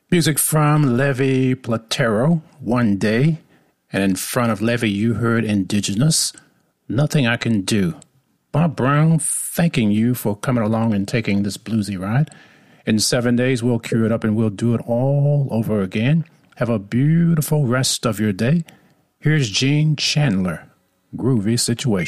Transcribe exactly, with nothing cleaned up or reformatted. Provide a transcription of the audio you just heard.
Music from Levi Platero, One Day. And in front of Levi, you heard Indigenous, Nothing I Can Do. Bob Brown, thanking you for coming along and taking this bluesy ride. In seven days, we'll cue it up and we'll do it all over again. Have a beautiful rest of your day. Here's Gene Chandler, Groovy Situation.